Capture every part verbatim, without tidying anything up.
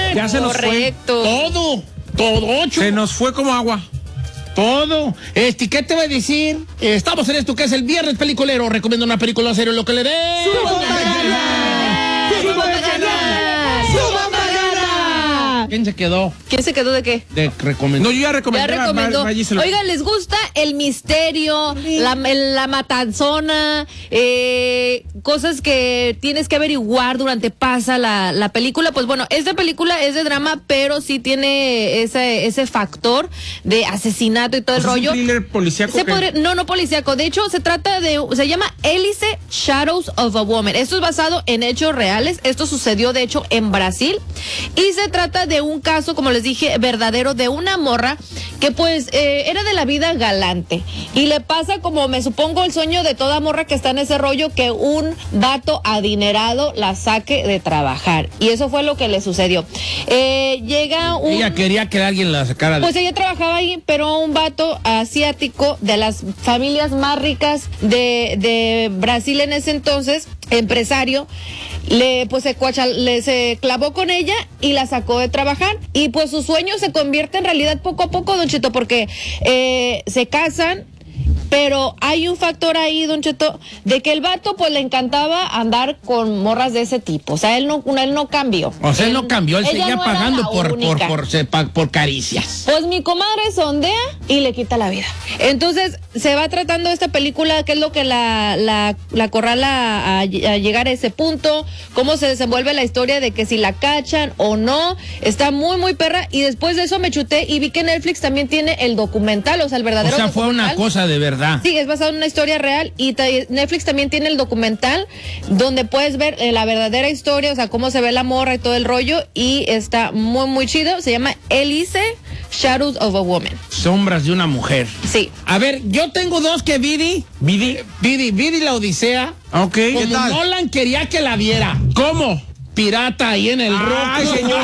Homer. Ya se nos Correcto. fue. Todo, todo, ocho. Se nos fue como agua. Todo. Este, ¿qué te voy a decir? Eh, estamos en esto que es el Viernes Peliculero. Recomiendo una película serio, lo que le dé. ¡Suba mañana! ¡Suba mañana! ¡Suba mañana! ¿Quién se quedó? ¿Quién se quedó de qué? De recomendar. No, yo ya recomendé. Ya recomendó. Lo... Oigan, ¿les gusta el misterio, la, la matanzona, eh, cosas que tienes que averiguar durante pasa la, la película? Pues bueno, esta película es de drama, pero sí tiene ese, ese factor de asesinato y todo el ¿Es rollo. un thriller policíaco? Se podría, no, no policíaco. De hecho, se trata de, se llama Hélice Shadows of a Woman. Esto es basado en hechos reales. Esto sucedió, de hecho, en Brasil. Y se trata de un caso, como les dije, verdadero, de una morra que pues eh, era de la vida galante. Y le pasa, como me supongo, el sueño de toda morra que está en ese rollo, que un vato adinerado la saque de trabajar. Y eso fue lo que le sucedió. Eh, llega un... Ella quería que alguien la sacara. De... Pues ella trabajaba ahí, pero un vato asiático de las familias más ricas de, de Brasil en ese entonces, empresario, le pues se, cuacha, le, se clavó con ella y la sacó de trabajar. Y pues su sueño se convierte en realidad poco a poco, Don Cheto, porque eh, se casan. Pero hay un factor ahí, Don Cheto, de que el vato pues le encantaba andar con morras de ese tipo. O sea, él no, él no cambió. O sea, él no cambió, él seguía no pagando por, por, por, por, por caricias. Pues mi comadre sondea y le quita la vida. Entonces, se va tratando esta película, que es lo que la, la, la corrala a, a llegar a ese punto, cómo se desenvuelve la historia de que si la cachan o no. Está muy, muy perra. Y después de eso me chuté y vi que Netflix también tiene el documental, o sea, el verdadero documental. O sea, fue documental. una cosa de verdad. Sí, es basado en una historia real y Netflix también tiene el documental donde puedes ver eh, la verdadera historia, o sea, cómo se ve la morra y todo el rollo, y está muy, muy chido. Se llama Hélice Shadows of a Woman. Sombras de una mujer. Sí. A ver, yo tengo dos que Vidi, Vidi, Vidi, Vidi la Odisea. Ok. Como Nolan quería que la viera. ¿Cómo? Pirata ahí en el Roku. Ay, señor.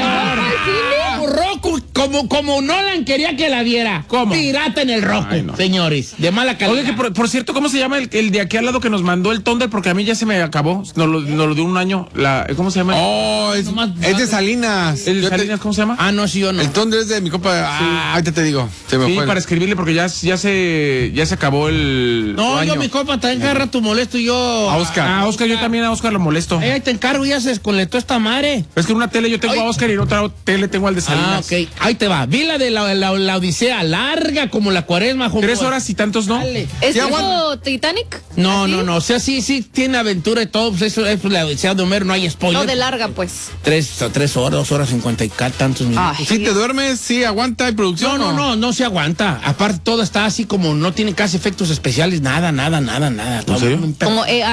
Roku, como, como Nolan quería que la viera. ¿Cómo? Pirata en el Roku, Ay, no. señores. De mala calidad. Oye, que por, por cierto, ¿cómo se llama el, el de aquí al lado que nos mandó el Thunder? Porque a mí ya se me acabó. Nos lo, nos lo dio un año. La, ¿Cómo se llama? Oh, es, Nomás- es de Salinas. ¿El de Yo te- Salinas, cómo se llama? Ah, no, sí, yo no. El Thunder es de mi compa. Ah, ahorita te digo. Se me Sí, fue. para escribirle porque ya, ya se ya se acabó el No, año. yo mi compa también cada rato molesto y yo. A Oscar. Ah, Oscar, yo también a Oscar lo molesto. Ahí te encargo, ya se desconectó esta madre. Es que en una tele yo tengo Ay. a Oscar y en otra tele tengo al de Ah, Salinas. ok. Ahí te va. Vi la de la, la, la Odisea, larga como la cuaresma. joven. Tres horas y tantos, ¿no? Dale. ¿Es Sí, tipo aguanta. Titanic? No, ¿Así? no, no. O sea, sí, sí, tiene aventura y todo. Pues eso es la Odisea de Homero, no hay spoiler. No, de larga, pues. Tres, tres horas, dos horas, cincuenta y tantos minutos. Ay. Si te duermes, sí, aguanta, hay producción. No, no, ¿o? no, no se aguanta. Aparte, todo está así como no tiene casi efectos especiales, nada, nada, nada, nada. Todo serio? un- Como eh,